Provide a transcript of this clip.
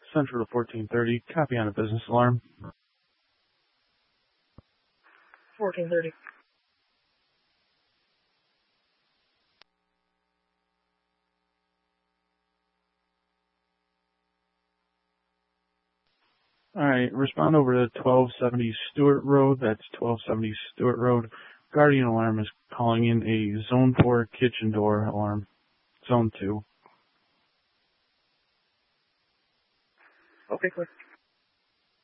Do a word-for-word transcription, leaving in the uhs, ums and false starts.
Central to fourteen thirty. Copy on a business alarm. fourteen thirty. All right, respond over to twelve seventy Stewart Road. That's twelve seventy Stewart Road. Guardian alarm is calling in a Zone four kitchen door alarm. Zone two. Okay, clear.